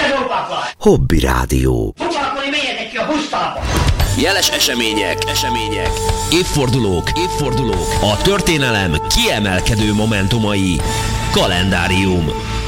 Hobby Rádió. Fuvakolni menjetek ki a busztalba! Jeles események, évfordulók, a történelem kiemelkedő momentumai. Kalendárium.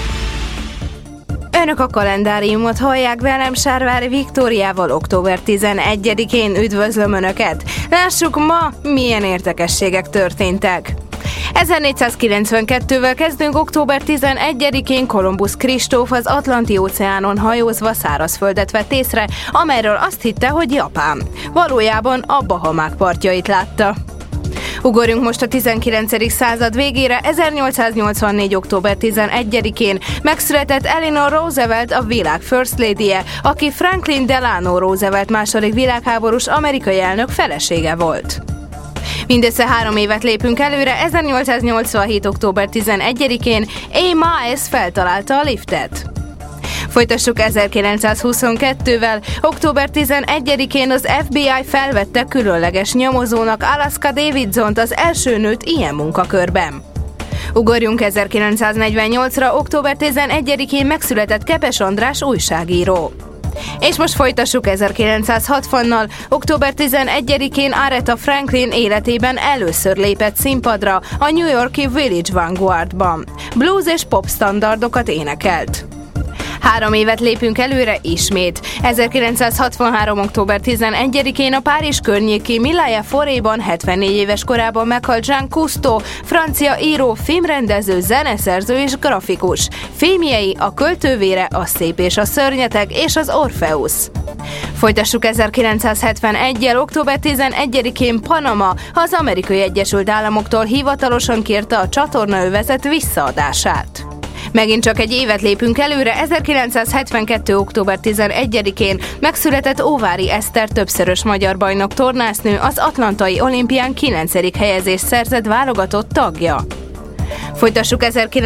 Önök a kalendáriumot hallják, velem Sárvári Viktóriával. Október 11-én üdvözlöm Önöket. Lássuk ma, milyen érdekességek történtek. 1492-vel kezdünk. Október 11-én Kolumbusz Kristóf az Atlanti-óceánon hajózva szárazföldet vett észre, amelyről azt hitte, hogy Japán. Valójában a Bahamák partjait látta. Ugorjunk most a 19. század végére. 1884. október 11-én megszületett Eleanor Roosevelt, a világ First Lady-je, aki Franklin Delano Roosevelt második világháborús amerikai elnök felesége volt. Mindössze 3 évet lépünk előre. 1887. október 11-én A. Miles feltalálta a liftet. Folytassuk 1922-vel. Október 11-én az FBI felvette különleges nyomozónak Alaska Davidsont, az első nőt ilyen munkakörben. Ugorjunk 1948-ra. Október 11-én megszületett Kepes András újságíró. És most folytassuk 1960-nal. Október 11-én Aretha Franklin életében először lépett színpadra a New York-i Village Vanguardban. Blues és pop standardokat énekelt. 3 évet lépünk előre ismét. 1963. október 11-én a Párizs környéki Milaya Foréban 74 éves korában meghalt Jean Cousteau, francia író, filmrendező, zeneszerző és grafikus. Filmjei A költővére, A szép és a szörnyeteg és az Orpheus. Folytassuk 1971-jel. Október 11-én Panama az Amerikai Egyesült Államoktól hivatalosan kérte a csatornaövezet visszaadását. Megint csak egy évet lépünk előre. 1972. október 11-én megszületett Óvári Eszter, többszörös magyar bajnok tornásznő, az atlantai olimpián 9. helyezést szerzett válogatott tagja. Folytassuk